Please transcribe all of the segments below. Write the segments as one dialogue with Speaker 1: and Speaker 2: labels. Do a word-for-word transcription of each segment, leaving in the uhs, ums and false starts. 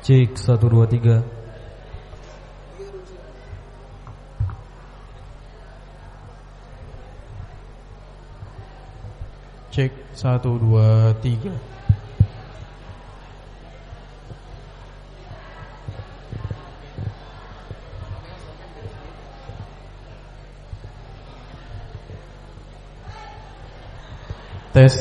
Speaker 1: Cek satu dua tiga.
Speaker 2: Cek satu dua tiga. Tes.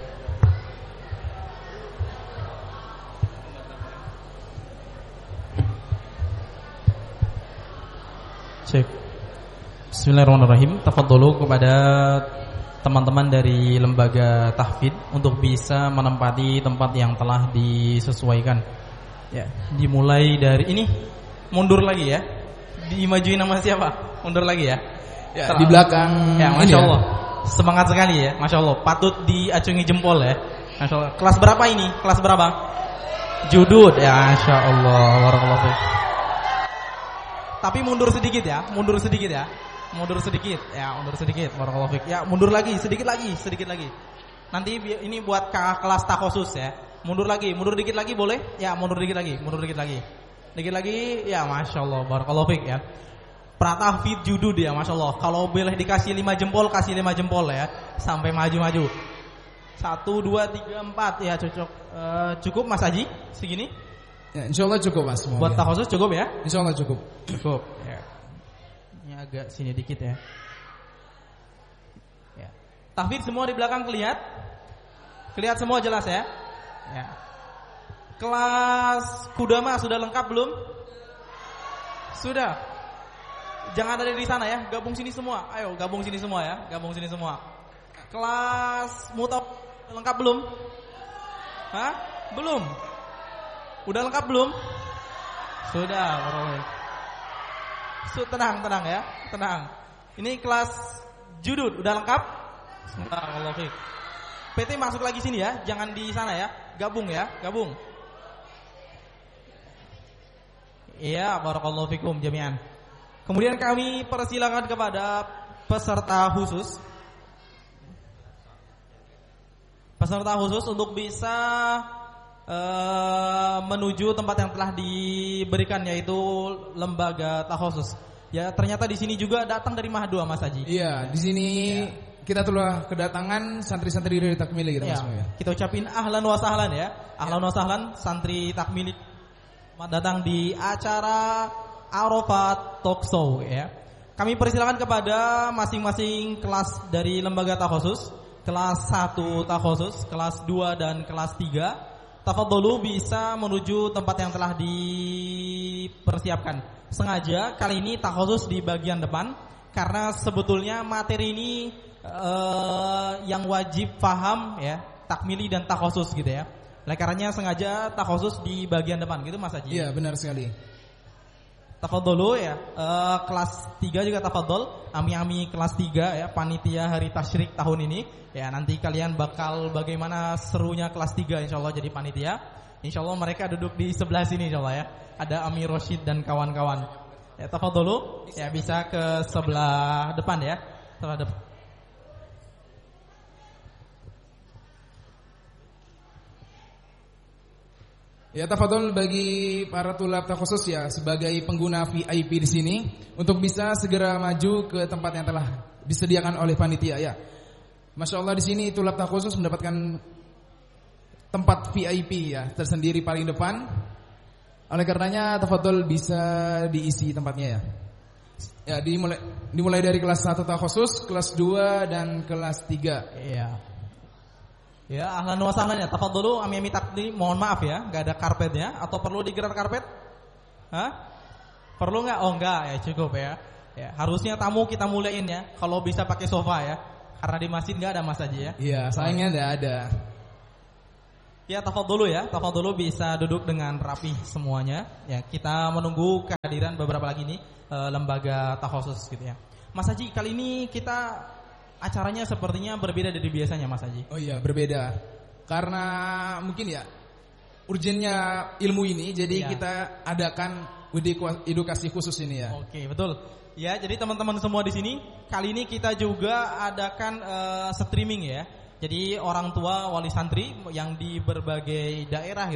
Speaker 2: Cek. Bismillahirrahmanirrahim. Tafadholu kepada teman-teman dari lembaga tahfidz untuk bisa menempati tempat yang telah disesuaikan. Ya, dimulai dari ini mundur lagi ya. Dimajuin nama siapa? Mundur lagi ya.
Speaker 3: Ya, di belakang.
Speaker 2: Ya, Masya Allah. Semangat sekali ya, Masya Allah. Patut diacungi jempol ya, Masya Allah. Kelas berapa ini? Kelas berapa? Judud ya, Masya Allah. Barakallahu fiik. Tapi mundur sedikit ya, mundur sedikit ya, mundur sedikit ya, mundur sedikit. Barakallahu fiik. Ya, mundur lagi, sedikit lagi, sedikit lagi. Nanti ini buat kakak kelas takhusus ya. Mundur lagi, mundur dikit lagi boleh? Ya, mundur dikit lagi, mundur dikit lagi, dikit lagi. Ya, Masya Allah. Barakallahu fiik ya. Pratahfidz judud ya, Masya Allah. Kalau boleh dikasih lima jempol, kasih lima jempol ya. Sampai maju-maju. Satu, dua, tiga, empat. Ya cocok. e, Cukup Mas Haji segini?
Speaker 3: Ya, insya Allah cukup Mas.
Speaker 2: Buat takhusus cukup ya?
Speaker 3: Insya Allah cukup.
Speaker 2: Cukup ya. Ini agak sini dikit ya. Ya. Tahfidz semua di belakang kelihat? Kelihat semua jelas ya? Ya. Kelas Kudama sudah lengkap belum? Sudah. Jangan ada di sana ya, gabung sini semua. Ayo gabung sini semua ya, gabung sini semua. Kelas Mutaf lengkap belum? Hah? Belum. Udah lengkap belum? Sudah, bro. So, tenang, tenang ya, tenang. Ini kelas Judud udah lengkap? Bismillahirrahmanirrahim. P T masuk lagi sini ya, jangan di sana ya. Gabung ya, gabung. Iya, barakallahu fikum jami'an. Kemudian kami persilakan kepada peserta khusus. Peserta khusus untuk bisa uh, menuju tempat yang telah diberikan, yaitu lembaga takhusus. Ya, ternyata di sini juga datang dari Mahadua Mas Haji.
Speaker 3: Iya, di sini ya. Kita telah kedatangan santri-santri dari Takmili gitu
Speaker 2: ya.
Speaker 3: Mas ya.
Speaker 2: Kita ucapin ahlan wa sahlan ya. Ahlan wa sahlan santri Takmili datang di acara Arafat Talk Show ya. Kami persilakan kepada masing-masing kelas dari lembaga takhusus, kelas satu takhusus, kelas dua dan kelas tiga. Tafadholu bisa menuju tempat yang telah dipersiapkan. Sengaja kali ini takhusus di bagian depan karena sebetulnya materi ini uh, yang wajib paham ya, takmili dan takhusus gitu ya. Oleh karenanya sengaja takhusus di bagian depan gitu Mas Haji.
Speaker 3: Iya, benar sekali.
Speaker 2: Tafadholu ya, uh, kelas tiga juga tafadhol. Ami-ami kelas tiga ya, panitia hari tasyrik tahun ini. Ya, nanti kalian bakal bagaimana serunya kelas tiga insyaallah jadi panitia. Insyaallah mereka duduk di sebelah sini insyaallah ya. Ada Ami Rosyid dan kawan-kawan. Ya, tafadholu ya, bisa ke sebelah depan ya. Sebelah depan.
Speaker 3: Ya, tafadhol bagi para tulab takhusus ya, sebagai pengguna V I P di sini untuk bisa segera maju ke tempat yang telah disediakan oleh panitia ya. Masya Allah, di sini tulab takhusus mendapatkan tempat V I P ya, tersendiri paling depan. Oleh karenanya tafadhol bisa diisi tempatnya ya. Ya, dimulai dimulai dari kelas satu takhusus, kelas dua dan kelas tiga.
Speaker 2: Iya. Ya, ahlan wa sahlan ya. Tafadholu ami-ami takdim, mohon maaf ya, enggak ada karpetnya atau perlu digerak karpet? Hah? Perlu enggak? Oh, enggak ya, cukup ya. Ya, harusnya tamu kita muliain ya. Kalau bisa pakai sofa ya. Karena di masjid enggak ada Mas Haji ya.
Speaker 3: Iya, sayangnya enggak ada.
Speaker 2: Ya, tafadholu ya. Tafadholu bisa duduk dengan rapi semuanya. Ya, kita menunggu kehadiran beberapa lagi nih e, lembaga takhusus gitu ya. Mas Haji, kali ini kita acaranya sepertinya berbeda dari biasanya Mas Haji.
Speaker 3: Oh iya, berbeda. Karena mungkin ya urgennya ilmu ini, jadi ya, kita adakan edukasi khusus ini ya.
Speaker 2: Oke, betul. Ya, jadi teman-teman semua di sini, kali ini kita juga adakan uh, streaming ya. Jadi orang tua wali santri yang di berbagai daerah gitu ya,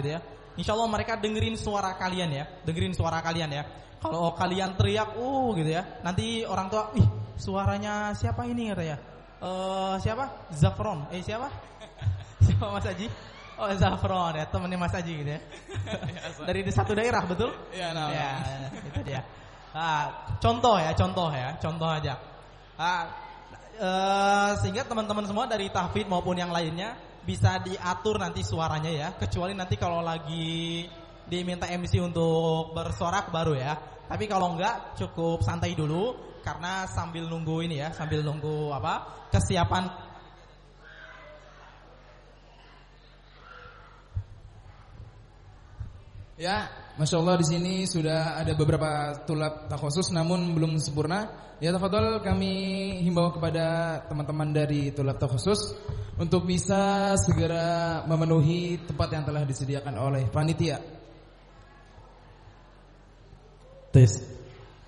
Speaker 2: insya Allah mereka dengerin suara kalian ya, dengerin suara kalian ya. Kalau kalian teriak, uh gitu ya, nanti orang tua, ih suaranya siapa ini katanya? Uh, siapa? Zafron. Eh siapa? Siapa Mas Haji? Oh Zafron ya, temannya Mas Haji gitu ya. Dari satu daerah betul?
Speaker 3: Ya, nah,
Speaker 2: ya itu dia. Nah, contoh ya, contoh ya, contoh aja. Nah, uh, sehingga teman-teman semua dari tahfidz maupun yang lainnya bisa diatur nanti suaranya ya. Kecuali nanti kalau lagi diminta M C untuk bersorak baru ya. Tapi kalau enggak cukup santai dulu. Karena sambil nunggu ini ya, sambil nunggu apa kesiapan.
Speaker 3: Ya, masya Allah di sini sudah ada beberapa tulab takhusus namun belum sempurna. Ya, tafadhol kami himbau kepada teman-teman dari tulab takhusus untuk bisa segera memenuhi tempat yang telah disediakan oleh panitia.
Speaker 2: Tes.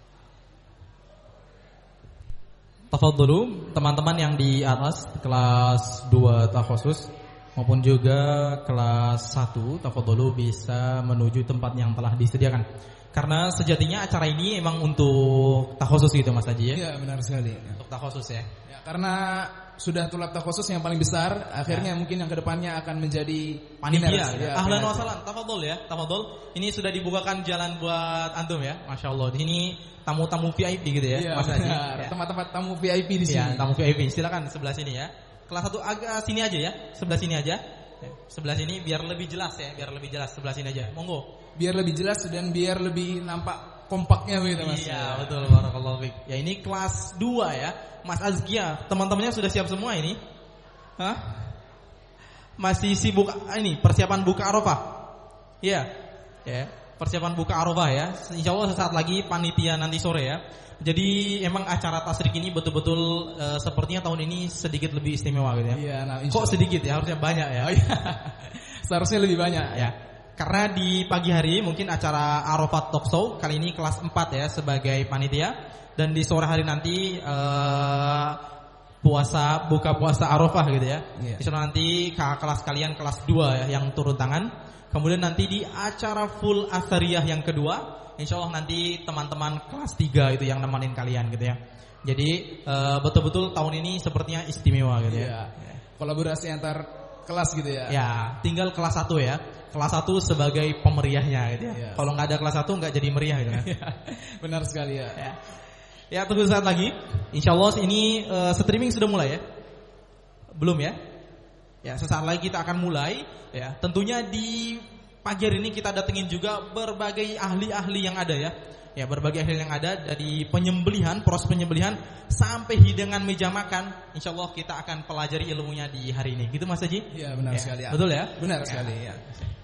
Speaker 2: Tafadhalu teman-teman yang di atas kelas dua takhusus maupun juga kelas satu tafadhalu bisa menuju tempat yang telah disediakan. Karena sejatinya acara ini emang untuk takhusus gitu Mas Haji ya.
Speaker 3: Iya, benar sekali.
Speaker 2: Untuk takhusus ya.
Speaker 3: Ya, karena sudah tulab takhusus yang paling besar, akhirnya ya. Mungkin yang kedepannya akan menjadi
Speaker 2: panitia.
Speaker 3: Ya,
Speaker 2: ahlan wa sahlan, tafadhol ya, tafadhol. Ini sudah dibukakan jalan buat antum ya, masya Allah. Di sini tamu-tamu V I P gitu ya,
Speaker 3: ya
Speaker 2: Mas Haji.
Speaker 3: Ya. Tempat-tempat tamu V I P di sini.
Speaker 2: Ya, tamu V I P. Silakan sebelah sini ya. Kelas satu agak sini aja ya, sebelah sini aja. Ya, sebelah sini biar lebih jelas ya, biar lebih jelas sebelah sini aja. Monggo.
Speaker 3: Biar lebih jelas dan biar lebih nampak kompaknya begitu Mas.
Speaker 2: Iya, betul, barakallahu fiik. Ya ini kelas dua ya. Mas Azkia, teman-temannya sudah siap semua ini? Hah? Masih sibuk ini persiapan buka Arafah? Iya. Ya, persiapan buka Arafah ya. Insyaallah sesaat lagi panitia nanti sore ya. Jadi emang acara tasrik ini betul-betul uh, sepertinya tahun ini sedikit lebih istimewa gitu ya.
Speaker 3: Iya, nah,
Speaker 2: kok sedikit ya? Harusnya banyak ya.
Speaker 3: Oh, iya. Seharusnya lebih banyak
Speaker 2: ya. Karena di pagi hari mungkin acara Arafat Talk Show kali ini kelas empat ya sebagai panitia. Dan di sore hari nanti uh, puasa buka puasa Arafah gitu ya. Yeah. Di sana nanti kakak kelas kalian kelas dua ya yang turun tangan. Kemudian nanti di acara full asariyah yang kedua, insyaallah nanti teman-teman kelas tiga itu yang nemenin kalian gitu ya. Jadi uh, betul-betul tahun ini sepertinya istimewa gitu ya.
Speaker 3: Yeah. Kolaborasi antar kelas gitu ya.
Speaker 2: Ya, tinggal kelas satu ya. Kelas satu sebagai pemeriahnya gitu ya. Yeah. Kalau nggak ada kelas satu nggak jadi meriah gitu kan.
Speaker 3: Benar sekali ya.
Speaker 2: Ya. Ya tunggu saat lagi. Insyaallah ini uh, streaming sudah mulai ya? Belum ya? Ya sesaat lagi kita akan mulai. Ya tentunya di pagi hari ini kita datengin juga berbagai ahli-ahli yang ada ya. Ya berbagai ahli yang ada dari penyembelihan, proses penyembelihan sampai hidangan meja makan. Insyaallah kita akan pelajari ilmunya di hari ini. Gitu Mas Haji?
Speaker 3: Iya benar
Speaker 2: ya.
Speaker 3: sekali ya.
Speaker 2: Betul ya?
Speaker 3: Benar
Speaker 2: ya.
Speaker 3: sekali ya.